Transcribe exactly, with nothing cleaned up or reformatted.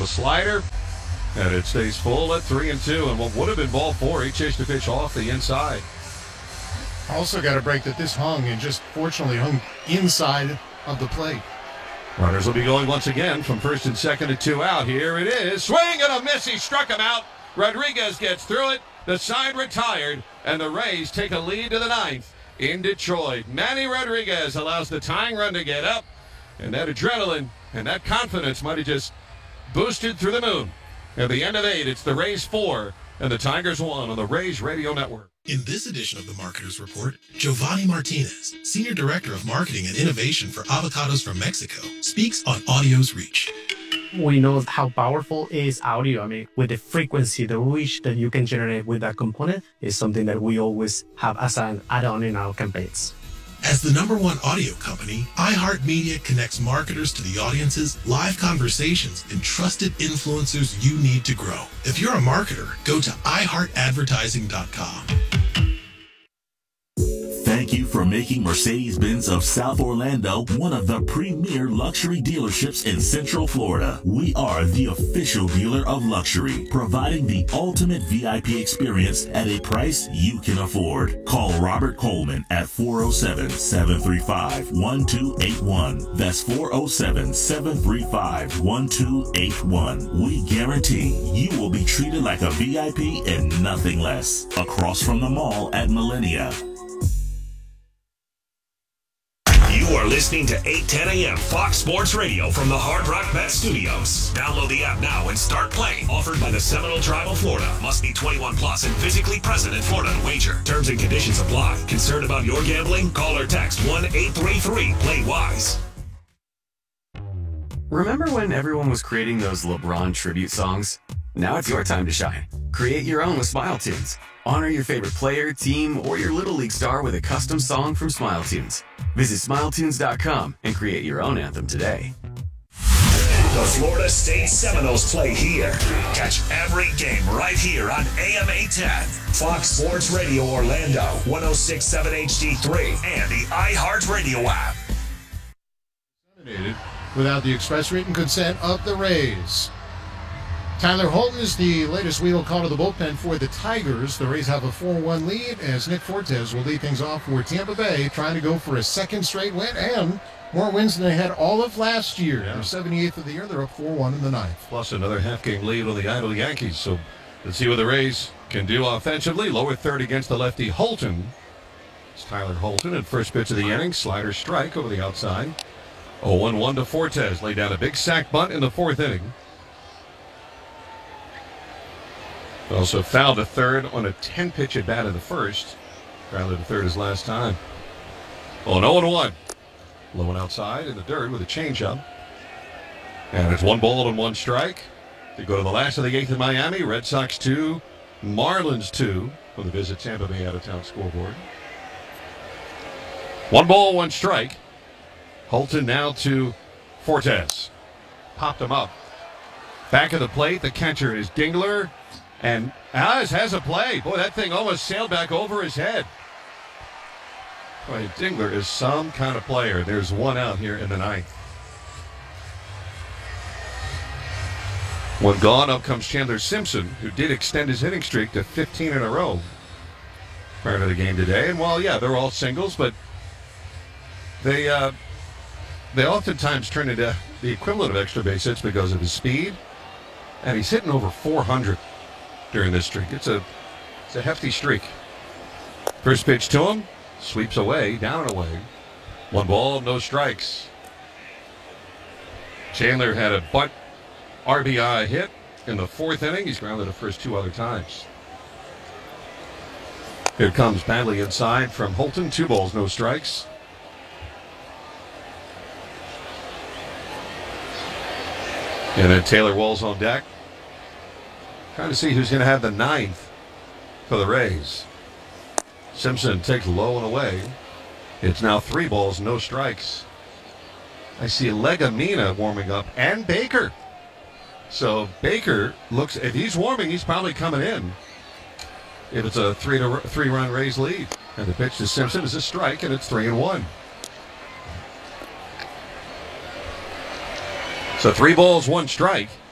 a slider, and it stays full at three and two. And what would have been ball four, he chased the pitch off the inside. Also got a break that this hung and just fortunately hung inside of the plate. Runners will be going once again from first and second to two out. Here it is. Swing and a miss. He struck him out. Rodriguez gets through it. The side retired, and the Rays take a lead to the ninth in Detroit. Manny Rodriguez allows the tying run to get up, and that adrenaline and that confidence might have just boosted through the moon. At the end of eight, it's the Rays four and the Tigers one on the Rays Radio Network. In this edition of the Marketers Report, Giovanni Martinez, Senior Director of Marketing and Innovation for Avocados from Mexico, speaks on audio's reach. We know how powerful is audio. I mean, with the frequency, the reach that you can generate with that component is something that we always have as an add-on in our campaigns. As the number one audio company, iHeartMedia connects marketers to the audiences, live conversations, and trusted influencers you need to grow. If you're a marketer, go to i heart advertising dot com. Thank you for making Mercedes-Benz of South Orlando one of the premier luxury dealerships in Central Florida. We are the official dealer of luxury, providing the ultimate V I P experience at a price you can afford. Call Robert Coleman at four oh seven, seven three five, one two eight one. That's four oh seven, seven three five, one two eight one. We guarantee you will be treated like a V I P and nothing less. Across from the mall at Millennia. You are listening to eight ten a.m. Fox Sports Radio from the Hard Rock Bet Studios. Download the app now and start playing. Offered by the Seminole Tribe of Florida. Must be twenty-one plus and physically present in Florida to wager. Terms and conditions apply. Concerned about your gambling? Call or text one eight three three play wise. Remember when everyone was creating those LeBron tribute songs? Now it's your time to shine. Create your own with Smile Tunes. Honor your favorite player, team, or your Little League star with a custom song from Smile Tunes. Visit smile tunes dot com and create your own anthem today. The Florida State Seminoles play here. Catch every game right here on A M eight ten. Fox Sports Radio Orlando, one oh six point seven H D three, and the iHeartRadio app. Without the express written consent of the Rays. Tyler Holton is the latest wheel call to the bullpen for the Tigers. The Rays have a four one lead as Nick Fortes will lead things off for Tampa Bay, trying to go for a second straight win and more wins than they had all of last year. Yeah. Their seventy-eighth of the year. They're up four one in the ninth. Plus another half-game lead on the idle Yankees. So let's see what the Rays can do offensively. Lower third against the lefty Holton. It's Tyler Holton at first pitch of the inning. Slider strike over the outside. oh one one to Fortes. Laid down a big sac bunt in the fourth inning. Also fouled a third on a ten-pitch at bat in the first. Grounded to third his last time. Oh, an oh one. Low and outside in the dirt with a changeup. And it's one ball and one strike. They go to the last of the eighth in Miami. Red Sox two, Marlins two on the Visit Tampa Bay out-of-town scoreboard. One ball, one strike. Holton now to Fortes. Popped him up. Back of the plate, the catcher is Dingler. And Oz has a play. Boy, that thing almost sailed back over his head. Boy, Dingler is some kind of player. There's one out here in the ninth. When gone, up comes Chandler Simpson, who did extend his hitting streak to fifteen in a row prior to the game today. And while, yeah, they're all singles, but they uh, they oftentimes turn into the equivalent of extra base hits because of his speed. And he's hitting over four hundred during this streak. It's a, it's a hefty streak. First pitch to him, sweeps away, down and away. One ball, no strikes. Chandler had a butt R B I hit in the fourth inning. He's grounded the first two other times. Here comes Badley inside from Holton. Two balls, no strikes. And then Taylor Walls on deck. Trying to see who's going to have the ninth for the Rays. Simpson takes low and away. It's now three balls, no strikes. I see Legumina warming up and Baker. So Baker looks, if he's warming, he's probably coming in. If it's a three to three run Rays lead. And the pitch to Simpson is a strike, and it's three and one. So three balls, one strike.